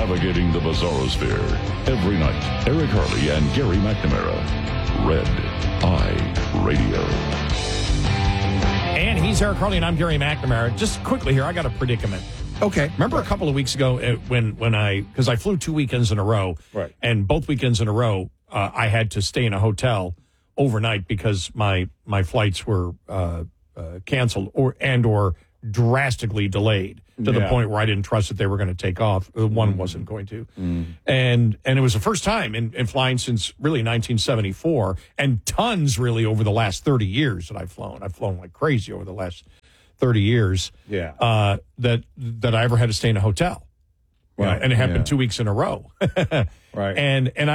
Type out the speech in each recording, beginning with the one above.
navigating the bizarrosphere. Every night, Eric Harley and Gary McNamara. Red Eye Radio. And he's Eric Harley, and I'm Gary McNamara. Just quickly here, I got a predicament. Okay. Remember a couple of weeks ago because I flew 2 weekends in a row, right? And both weekends in a row, I had to stay in a hotel overnight because my flights were canceled or drastically delayed to the point where I didn't trust that they were going to take off. One wasn't going to. And it was the first time in flying since really 1974, and tons really over the last 30 years that I've flown. I've flown like crazy over the last 30 years. Yeah. That I ever had to stay in a hotel. Right. And it happened 2 weeks in a row. Right. And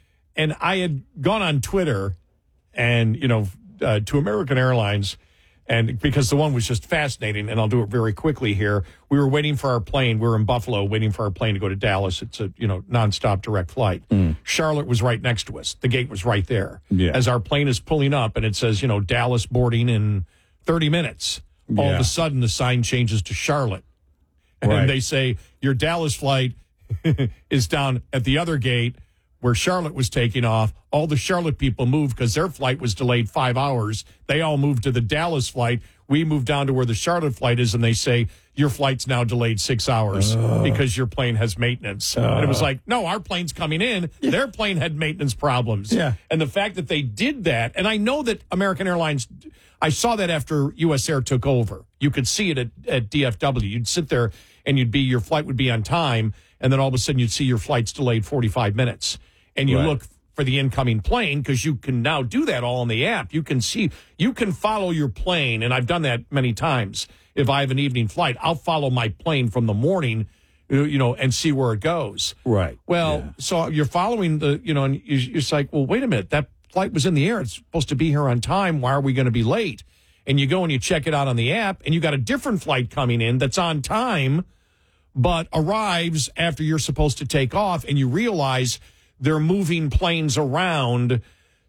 I had gone on Twitter and, to American Airlines, and because the one was just fascinating, and I'll do it very quickly here. We were waiting for our plane. We were in Buffalo waiting for our plane to go to Dallas. It's a, nonstop direct flight. Charlotte was right next to us. The gate was right there. Yeah. As our plane is pulling up and it says, Dallas boarding in 30 minutes. All of a sudden the sign changes to Charlotte. And they say, your Dallas flight is down at the other gate where Charlotte was taking off. All the Charlotte people moved because their flight was delayed 5 hours. They all moved to the Dallas flight. We moved down to where the Charlotte flight is, and they say, your flight's now delayed 6 hours because your plane has maintenance. And it was like, no, our plane's coming in. Yeah. Their plane had maintenance problems. Yeah. And the fact that they did that, and I know that American Airlines, I saw that after U.S. Air took over. You could see it at DFW. You'd sit there, and your flight would be on time, and then all of a sudden you'd see your flight's delayed 45 minutes. And you look for the incoming plane because you can now do that all on the app. You can follow your plane, and I've done that many times. If I have an evening flight, I'll follow my plane from the morning, and see where it goes. Right. Well, so you're following and you're like, well, wait a minute, that flight was in the air. It's supposed to be here on time. Why are we going to be late? And you go and you check it out on the app, and you got a different flight coming in that's on time, but arrives after you're supposed to take off, and you realize they're moving planes around,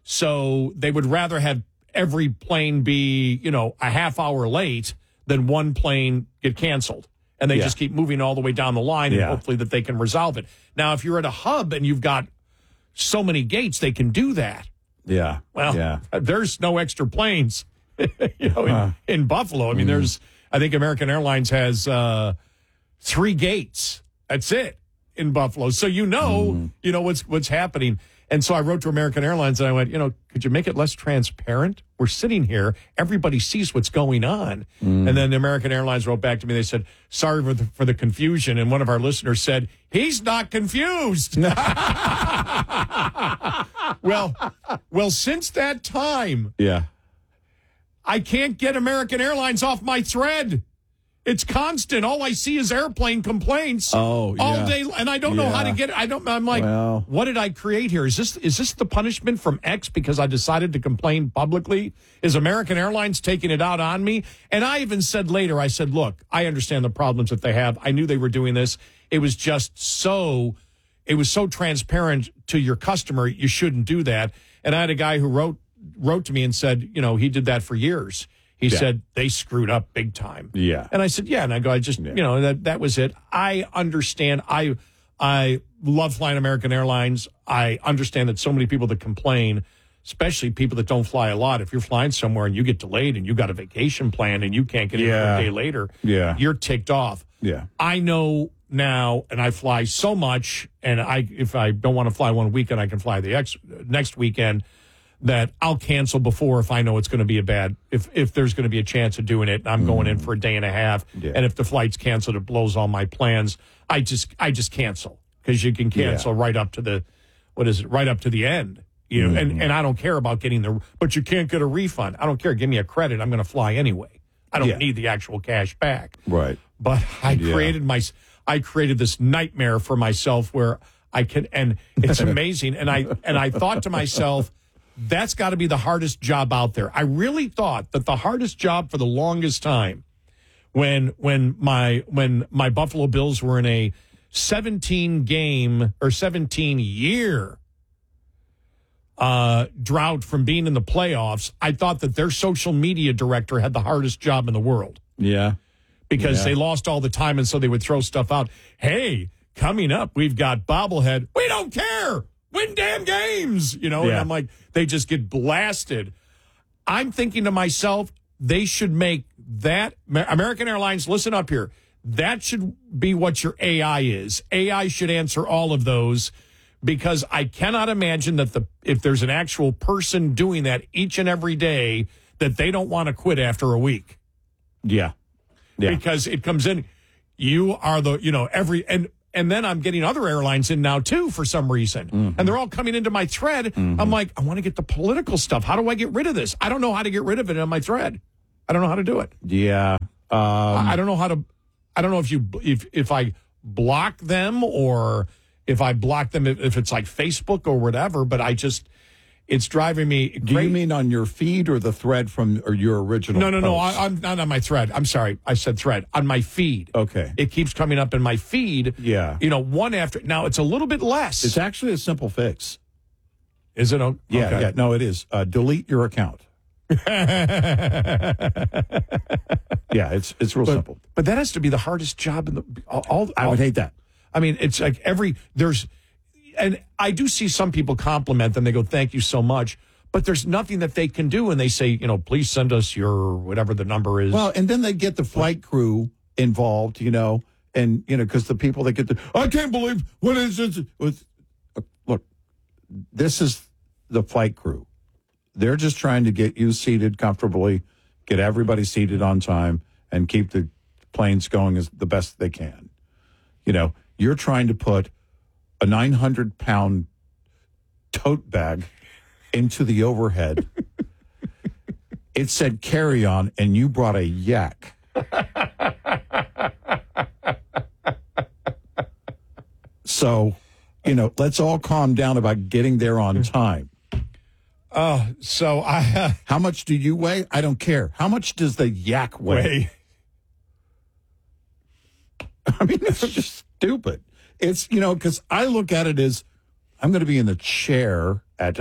so they would rather have every plane be, a half hour late than one plane get canceled. And they just keep moving all the way down the line, and hopefully that they can resolve it. Now, if you're at a hub and you've got so many gates, they can do that. Yeah. Well, there's no extra planes, in Buffalo. I mean, I think American Airlines has 3 gates. That's it. In Buffalo. So what's happening. And so I wrote to American Airlines and I went, could you make it less transparent? We're sitting here. Everybody sees what's going on. And then the American Airlines wrote back to me. They said, sorry for the confusion. And one of our listeners said, he's not confused. Well, since that time, I can't get American Airlines off my thread. It's constant. All I see is airplane complaints all day, and I don't know how to get it. I'm like, what did I create here? Is this the punishment from X because I decided to complain publicly? Is American Airlines taking it out on me? And I even said later, I said, look, I understand the problems that they have. I knew they were doing this. It was just so transparent to your customer. You shouldn't do that. And I had a guy who wrote to me and said, he did that for years. He said they screwed up big time. Yeah. And I said, and I go, that was it. I understand. I love flying American Airlines. I understand that so many people that complain, especially people that don't fly a lot, if you're flying somewhere and you get delayed and you got a vacation plan and you can't get in for a day later, you're ticked off. Yeah. I know now, and I fly so much, and if I don't want to fly one weekend, I can fly the next weekend, that I'll cancel before if I know it's going to be if there's going to be a chance of doing it, and I'm going in for a day and a half, and if the flight's canceled, it blows all my plans. I just cancel, because you can cancel right up to the end. And I don't care about getting but you can't get a refund. I don't care. Give me a credit. I'm going to fly anyway. I don't need the actual cash back. Right. But I created this nightmare for myself where I can, and it's amazing. And I thought to myself, that's got to be the hardest job out there. I really thought that the hardest job for the longest time, when my Buffalo Bills were in a 17-year drought from being in the playoffs, I thought that their social media director had the hardest job in the world. Yeah. Because they lost all the time, and so they would throw stuff out. Hey, coming up, we've got bobblehead. We don't care. Win damn games, And I'm like, they just get blasted. I'm thinking to myself, they should make that American Airlines. Listen up here. That should be what your AI is. AI should answer all of those, because I cannot imagine that if there's an actual person doing that each and every day, that they don't want to quit after a week. Yeah. Because it comes in, you are and then I'm getting other airlines in now too for some reason. Mm-hmm. And they're all coming into my thread. Mm-hmm. I'm like, I want to get the political stuff. How do I get rid of this? I don't know how to get rid of it on my thread. I don't know how to do it. Yeah. I don't know how to. I don't know if I block them, or if I block them if it's like Facebook or whatever. But it's driving me crazy. Do you mean on your feed or the thread from your original? No. I'm not on my thread. I'm sorry. I said thread. On my feed. Okay. It keeps coming up in my feed. Yeah. One after. Now, it's a little bit less. It's actually a simple fix. Is it? Yeah. Okay. Yeah. No, it is. Delete your account. Yeah, it's real simple. But that has to be the hardest job in the. I would hate that. I mean, it's like and I do see some people compliment them. They go, "Thank you so much," but there's nothing that they can do, and they say, "Please send us your whatever the number is." Well, and then they get the flight crew involved, and because the people that get I can't believe what is this? Look, this is the flight crew. They're just trying to get you seated comfortably, get everybody seated on time, and keep the planes going as the best they can. You're trying to put a 900-pound tote bag into the overhead. It said carry on, and you brought a yak. So, let's all calm down about getting there on time. How much do you weigh? I don't care. How much does the yak weigh? I mean, it's just stupid. It's, because I look at it as I'm going to be in the chair at,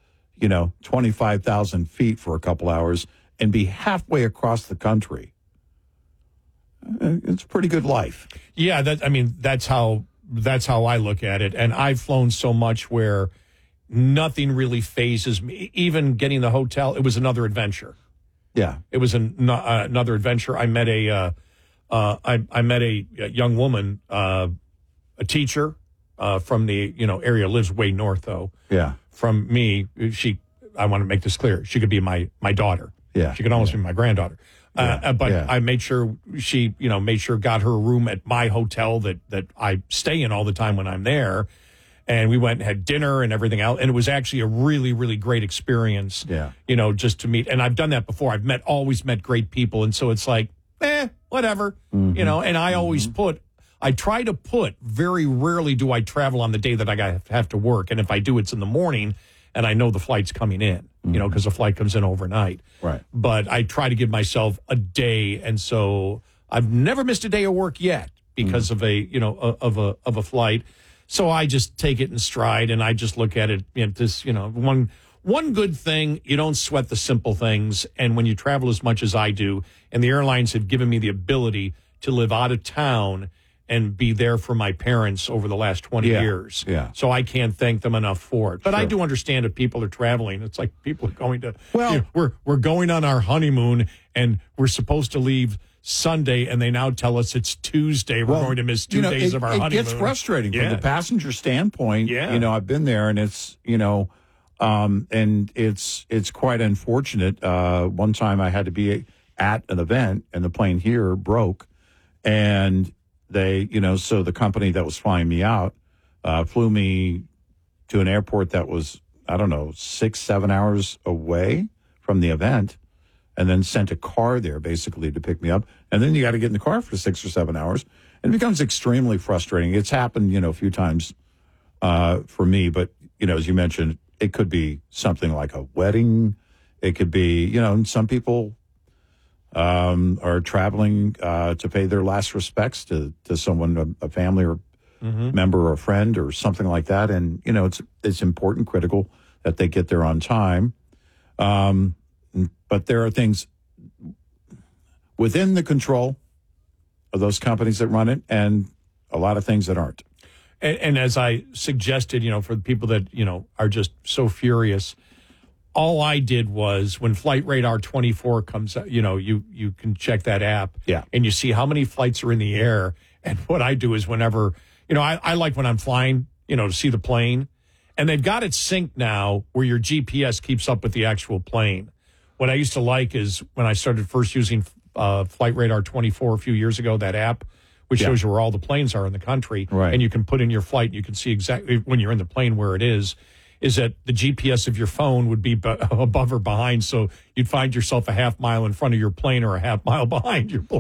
25,000 feet for a couple hours and be halfway across the country. It's a pretty good life. Yeah, that's how I look at it. And I've flown so much where nothing really phases me. Even getting the hotel, it was another adventure. Yeah, it was another adventure. I met a young woman, a teacher from the area, lives way north though. Yeah, from me. I want to make this clear. She could be my daughter. Yeah, she could almost be my granddaughter. But I made sure she got her a room at my hotel that I stay in all the time when I'm there. And we went and had dinner and everything else. And it was actually a really, really great experience. Yeah. Just to meet. And I've done that before. I've always met great people. And so it's like, whatever. Mm-hmm. And I always very rarely do I travel on the day that I have to work. And if I do, it's in the morning and I know the flight's coming in, because the flight comes in overnight. Right. But I try to give myself a day. And so I've never missed a day of work yet because of a flight. So I just take it in stride, and I just look at it. One good thing, you don't sweat the simple things. And when you travel as much as I do, and the airlines have given me the ability to live out of town and be there for my parents over the last 20 years. Yeah. So I can't thank them enough for it. But sure. I do understand if people are traveling. It's like people are going to, we're going on our honeymoon, and we're supposed to leave Sunday, and they now tell us it's Tuesday. We're going to miss 2 days of our honeymoon. It gets frustrating from the passenger standpoint. Yeah. I've been there, and it's, and it's quite unfortunate. One time I had to be at an event, and the plane here broke, and they, so the company that was flying me out flew me to an airport that was, 6-7 hours away from the event, and then sent a car there basically to pick me up. And then you got to get in the car for 6 or 7 hours. And it becomes extremely frustrating. It's happened, a few times for me. But, as you mentioned, it could be something like a wedding. It could be, some people are traveling to pay their last respects to someone, a family or member or a friend or something like that. And, it's important, critical that they get there on time. But there are things within the control of those companies that run it, and a lot of things that aren't. And as I suggested, for the people that, are just so furious, all I did was when Flight Radar 24 comes out, you can check that app. Yeah. And you see how many flights are in the air. And what I do is whenever, I like when I'm flying, to see the plane. And they've got it synced now where your GPS keeps up with the actual plane. What I used to like is when I started first using Flight Radar 24 a few years ago, that app, which shows you where all the planes are in the country. Right. And you can put in your flight and you can see exactly when you're in the plane where it is that the GPS of your phone would be above or behind. So you'd find yourself a half mile in front of your plane or a half mile behind your plane.